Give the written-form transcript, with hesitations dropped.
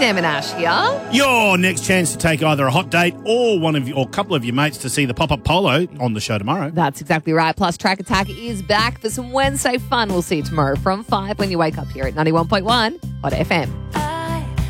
Sam and Ash here. Your next chance to take either a hot date or a couple of your mates to see the pop-up polo on the show tomorrow. That's exactly right. Plus, Track Attack is back for some Wednesday fun. We'll see you tomorrow from 5 when you wake up here at 91.1 Hot FM.